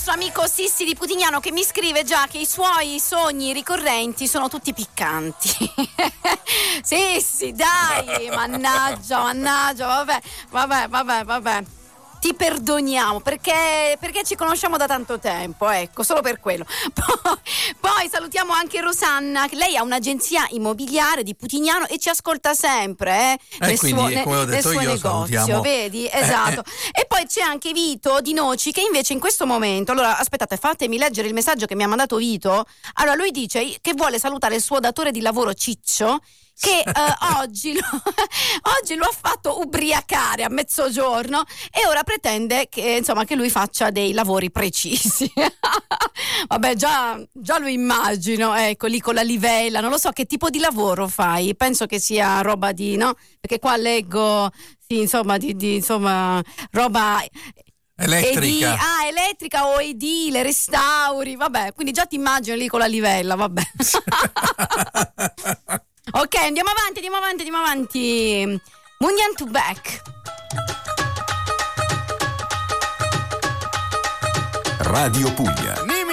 nostro amico Sissi di Putignano che mi scrive già che i suoi sogni ricorrenti sono tutti piccanti. Sissi, dai, mannaggia, vabbè. Ti perdoniamo perché ci conosciamo da tanto tempo, ecco, solo per quello. Poi salutiamo anche Rosanna, che lei ha un'agenzia immobiliare di Putignano e ci ascolta sempre nel quindi, suo, come ho detto nel suo io, negozio, salutiamo. vedi? Esatto. E poi c'è anche Vito di Noci che invece in questo momento, allora aspettate, fatemi leggere il messaggio che mi ha mandato Vito. Allora lui dice che vuole salutare il suo datore di lavoro Ciccio, che oggi lo ha fatto ubriacare a mezzogiorno e ora pretende che insomma che lui faccia dei lavori precisi. Vabbè, già lo immagino, ecco, lì con la livella, non lo so che tipo di lavoro fai, penso che sia roba di, no? Perché qua leggo, sì, insomma, insomma, roba elettrica. Elettrica o edile, restauri, vabbè, quindi già ti immagino lì con la livella, vabbè. Ok, andiamo avanti. Munyan to back. Radio Puglia.